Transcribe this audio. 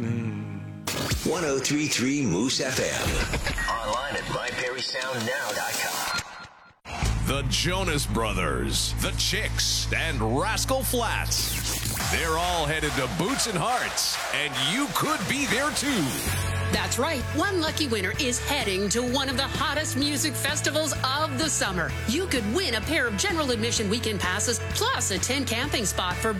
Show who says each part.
Speaker 1: 1033 Moose FM. Online at myperrysoundnow.com.
Speaker 2: The Jonas Brothers, The Chicks, and Rascal Flatts. They're all headed to Boots and Hearts, and you could be there too.
Speaker 3: That's right. One lucky winner is heading to one of the hottest music festivals of the summer. You could win a pair of general admission weekend passes plus a tent camping spot for